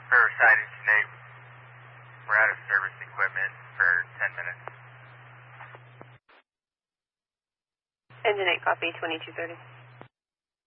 Riverside, Engine 8. We're out of service equipment for 10 minutes. Engine 8, copy, 2230.